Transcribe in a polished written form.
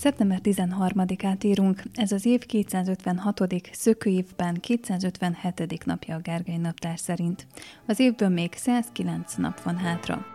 Szeptember 13-át írunk, ez az év 256., szökőévben 257. napja a Gergely naptár szerint. Az évből még 109 nap van hátra.